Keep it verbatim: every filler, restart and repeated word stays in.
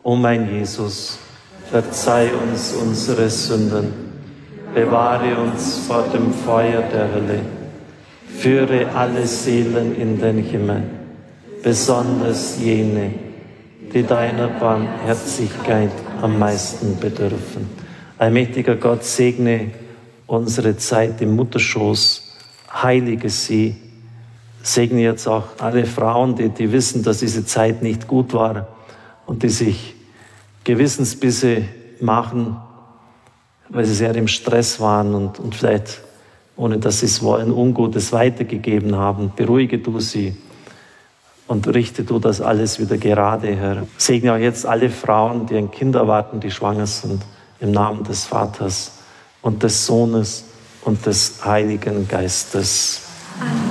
O mein Jesus, verzeih uns unsere Sünden, bewahre uns vor dem Feuer der Hölle, führe alle Seelen in den Himmel, besonders jene, die deiner Barmherzigkeit am meisten bedürfen. Allmächtiger Gott, segne unsere Zeit im Mutterschoß, heilige sie, segne jetzt auch alle Frauen, die, die wissen, dass diese Zeit nicht gut war und die sich Gewissensbisse machen, weil sie sehr im Stress waren und, und vielleicht, ohne dass sie es wollen, Ungutes weitergegeben haben. Beruhige du sie und richte du das alles wieder gerade, Herr. Segne auch jetzt alle Frauen, die ein Kind erwarten, die schwanger sind, im Namen des Vaters und des Sohnes und des Heiligen Geistes. Amen.